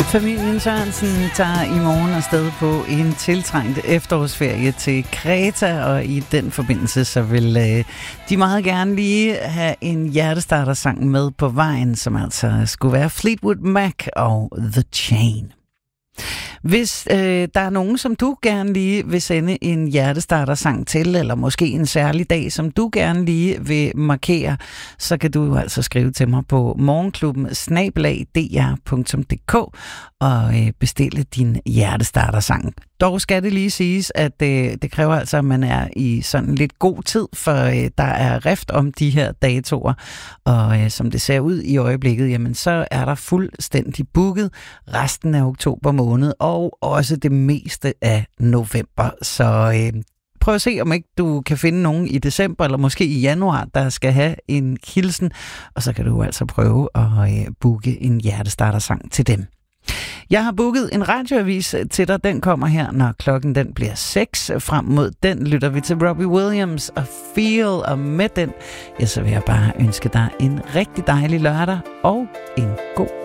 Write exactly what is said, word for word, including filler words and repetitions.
Familien Sørensen tager i morgen afsted på en tiltrængt efterårsferie til Kreta, og i den forbindelse så vil øh, de meget gerne lige have en hjertestartersang med på vejen, som altså skulle være Fleetwood Mac og The Chain. Hvis øh, der er nogen, som du gerne lige vil sende en hjertestartersang til, eller måske en særlig dag, som du gerne lige vil markere, så kan du altså skrive til mig på morgenklubben bindestreg d r punktum d k og øh, bestille din hjertestartersang. Dog skal det lige siges, at øh, det kræver altså, at man er i sådan lidt god tid, for øh, der er rift om de her datoer, og øh, som det ser ud i øjeblikket, jamen så er der fuldstændig booket resten af oktober måned, og også det meste af november. Så øh, prøv at se, om ikke du kan finde nogen i december, eller måske i januar, der skal have en hilsen, og så kan du altså prøve at øh, booke en hjertestartersang til dem. Jeg har booket en radioavis til dig. Den kommer her, når klokken den bliver seks. Frem mod den lytter vi til Robbie Williams og Feel, og med den, ja, så vil jeg bare ønske dig en rigtig dejlig lørdag og en god